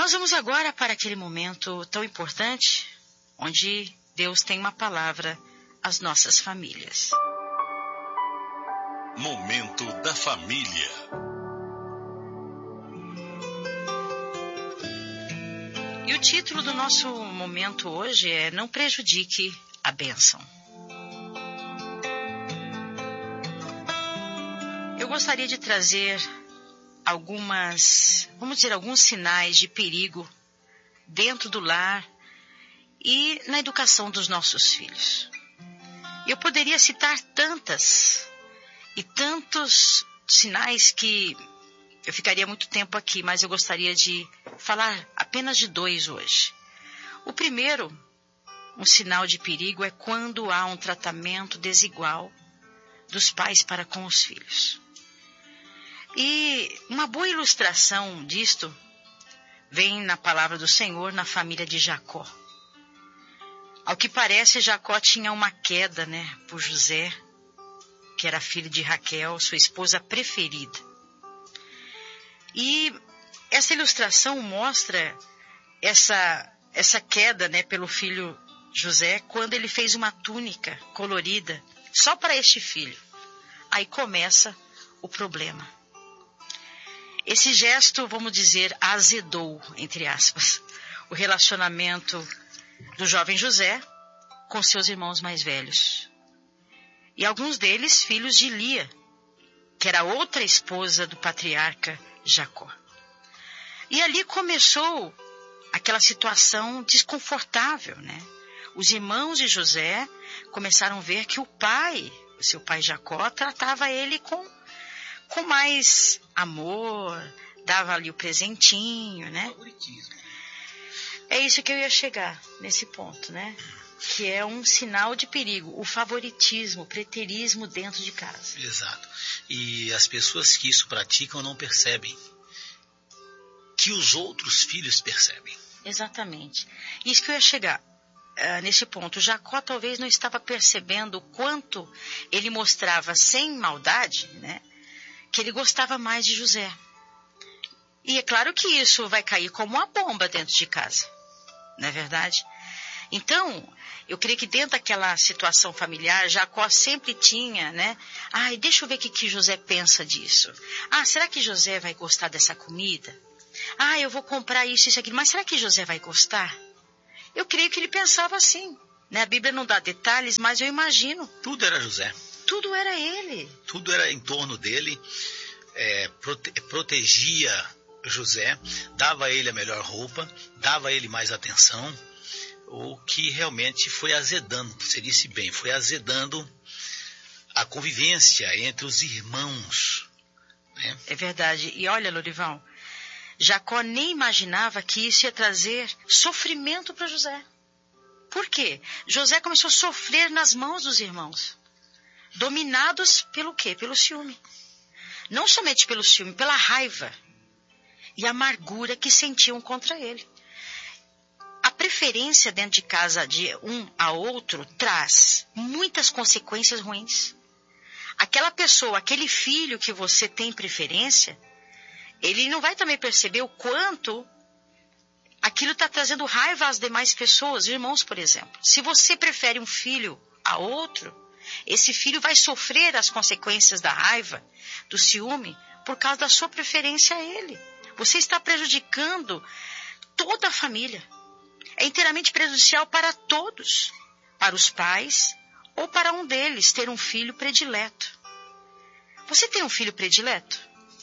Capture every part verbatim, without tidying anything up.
Nós vamos agora para aquele momento tão importante, onde Deus tem uma palavra às nossas famílias. Momento da família. E o título do nosso momento hoje é Não Prejudique a Bênção. Eu gostaria de trazer algumas, vamos dizer, alguns sinais de perigo dentro do lar e na educação dos nossos filhos. Eu poderia citar tantas e tantos sinais que eu ficaria muito tempo aqui, mas eu gostaria de falar apenas de dois hoje. O primeiro, um sinal de perigo, é quando há um tratamento desigual dos pais para com os filhos. E uma boa ilustração disto vem na palavra do Senhor na família de Jacó. Ao que parece, Jacó tinha uma queda, né, por José, que era filho de Raquel, sua esposa preferida. E essa ilustração mostra essa, essa queda, né, pelo filho José, quando ele fez uma túnica colorida só para este filho. Aí começa o problema. Esse gesto, vamos dizer, azedou, entre aspas, o relacionamento do jovem José com seus irmãos mais velhos. E alguns deles filhos de Lia, que era outra esposa do patriarca Jacó. E ali começou aquela situação desconfortável, né? Os irmãos de José começaram a ver que o pai, o seu pai Jacó, tratava ele com, com mais amor, dava ali o presentinho, né? Favoritismo. É isso que eu ia chegar nesse ponto, né? Que é um sinal de perigo, o favoritismo, o preterismo dentro de casa. Exato. E as pessoas que isso praticam não percebem que os outros filhos percebem. Exatamente. Isso que eu ia chegar uh, nesse ponto. Jacó talvez não estava percebendo o quanto ele mostrava sem maldade, né? Que ele gostava mais de José. E é claro que isso vai cair como uma bomba dentro de casa. Não é verdade? Então, eu creio que dentro daquela situação familiar, Jacó sempre tinha, né? Ai, deixa eu ver o que, que José pensa disso. Ah, será que José vai gostar dessa comida? Ah, eu vou comprar isso, isso, aquilo. Mas será que José vai gostar? Eu creio que ele pensava assim. Né? A Bíblia não dá detalhes, mas eu imagino. Tudo era José. Tudo era ele. Tudo era em torno dele. É, prote- protegia José, dava a ele a melhor roupa, dava a ele mais atenção. O que realmente foi azedando, você disse bem, foi azedando a convivência entre os irmãos. Né? É verdade. E olha, Lorival, Jacó nem imaginava que isso ia trazer sofrimento para José. Por quê? José começou a sofrer nas mãos dos irmãos. Dominados pelo quê? Pelo ciúme. Não somente pelo ciúme, pela raiva e amargura que sentiam contra ele. A preferência dentro de casa de um a outro traz muitas consequências ruins. Aquela pessoa, aquele filho que você tem preferência, ele não vai também perceber o quanto aquilo está trazendo raiva às demais pessoas, irmãos, por exemplo. Se você prefere um filho a outro, esse filho vai sofrer as consequências da raiva, do ciúme, por causa da sua preferência a ele. Você está prejudicando toda a família. É inteiramente prejudicial para todos, para os pais ou para um deles ter um filho predileto. Você tem um filho predileto?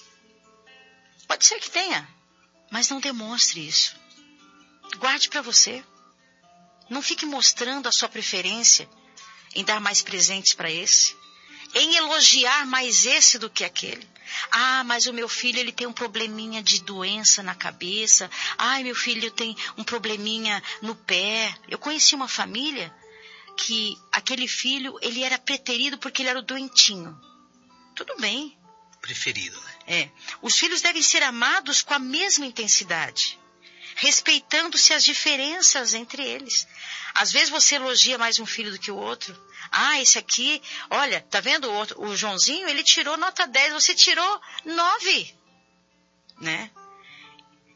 Pode ser que tenha, mas não demonstre isso. Guarde para você. Não fique mostrando a sua preferência em dar mais presentes para esse, em elogiar mais esse do que aquele. Ah, mas o meu filho ele tem um probleminha de doença na cabeça. Ai, meu filho tem um probleminha no pé. Eu conheci uma família que aquele filho ele era preterido porque ele era o doentinho. Tudo bem. Preferido, né? É. Os filhos devem ser amados com a mesma intensidade, respeitando-se as diferenças entre eles. Às vezes você elogia mais um filho do que o outro. Ah, esse aqui, olha, tá vendo o, outro, o Joãozinho, ele tirou nota dez, você tirou nove, né?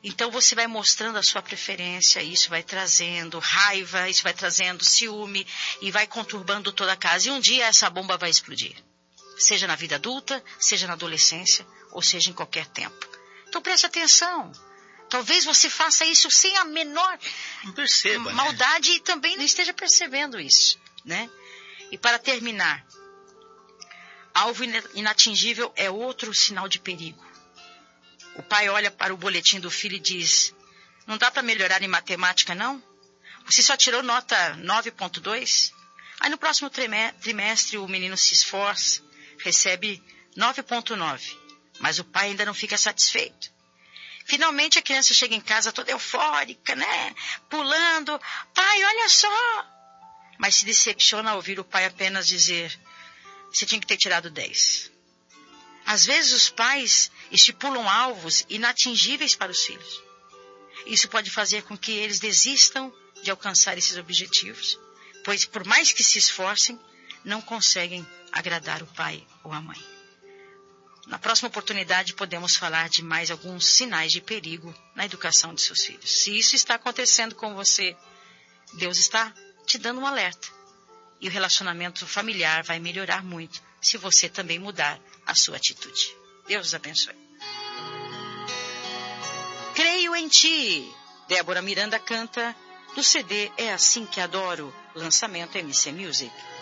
Então você vai mostrando a sua preferência, isso vai trazendo raiva, isso vai trazendo ciúme e vai conturbando toda a casa. E um dia essa bomba vai explodir. Seja na vida adulta, seja na adolescência, ou seja em qualquer tempo. Então preste atenção. Talvez você faça isso sem a menor não perceba, maldade, né? E também não esteja percebendo isso, né? E para terminar, alvo inatingível é outro sinal de perigo. O pai olha para o boletim do filho e diz: não dá para melhorar em matemática, não? Você só tirou nota nove ponto dois? Aí no próximo trimestre o menino se esforça, recebe nove ponto nove, mas o pai ainda não fica satisfeito. Finalmente a criança chega em casa toda eufórica, né? Pulando: pai, olha só! Mas se decepciona ao ouvir o pai apenas dizer: você tinha que ter tirado dez. Às vezes os pais estipulam alvos inatingíveis para os filhos. Isso pode fazer com que eles desistam de alcançar esses objetivos, pois por mais que se esforcem, não conseguem agradar o pai ou a mãe. Na próxima oportunidade podemos falar de mais alguns sinais de perigo na educação de seus filhos. Se isso está acontecendo com você, Deus está te dando um alerta. E o relacionamento familiar vai melhorar muito se você também mudar a sua atitude. Deus os abençoe. Creio em ti. Débora Miranda canta do C D É Assim Que Adoro, lançamento M C Music.